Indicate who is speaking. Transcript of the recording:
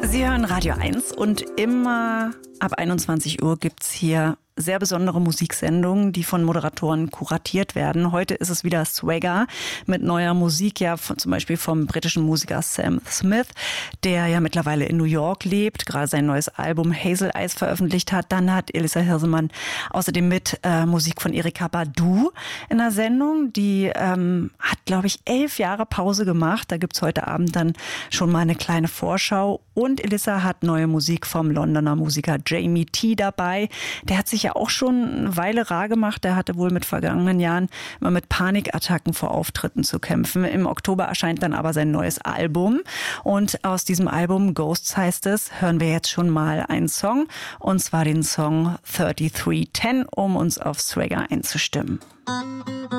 Speaker 1: Sie hören Radio 1 und immer ab 21 Uhr gibt's hier sehr besondere Musiksendungen, die von Moderatoren kuratiert werden. Heute ist es wieder Swagger mit neuer Musik, zum Beispiel vom britischen Musiker Sam Smith, der ja mittlerweile in New York lebt, gerade sein neues Album Hazel Eyes veröffentlicht hat. Dann hat Elissa Hirsemann außerdem mit Musik von Erykah Badu in der Sendung. Die hat, glaube ich, 11 Jahre Pause gemacht. Da gibt's heute Abend dann schon mal eine kleine Vorschau. Und Elissa hat neue Musik vom Londoner Musiker Jamie T dabei. Der hat sich ja auch schon eine Weile rar gemacht. Der hatte wohl mit vergangenen Jahren immer mit Panikattacken vor Auftritten zu kämpfen. Im Oktober erscheint dann aber sein neues Album. Und aus diesem Album, Ghosts heißt es, hören wir jetzt schon mal einen Song. Und zwar den Song 3310, um uns auf Swagger einzustimmen.